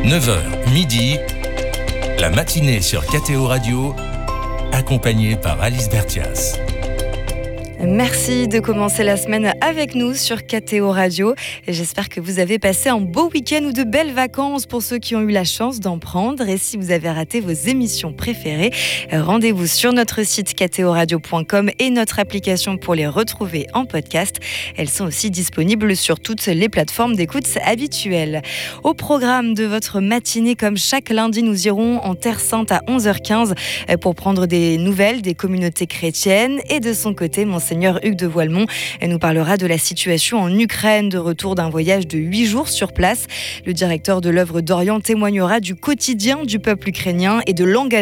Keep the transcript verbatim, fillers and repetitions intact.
neuf heures, midi, la matinée sur K T O Radio, accompagnée par Alice Bertias. Merci de commencer la semaine avec nous sur K T O Radio. Et j'espère que vous avez passé un beau week-end ou de belles vacances pour ceux qui ont eu la chance d'en prendre. Et si vous avez raté vos émissions préférées, rendez-vous sur notre site k t o radio point com et notre application pour les retrouver en podcast. Elles sont aussi disponibles sur toutes les plateformes d'écoute habituelles. Au programme de votre matinée, comme chaque lundi, nous irons en Terre Sainte à onze heures quinze pour prendre des nouvelles des communautés chrétiennes. Et de son côté, Monseigneur Hugues de Voilemont nous parlera de la situation en Ukraine, de retour d'un voyage de huit jours sur place. Le directeur de l'œuvre d'Orient témoignera du quotidien du peuple ukrainien et de l'engagement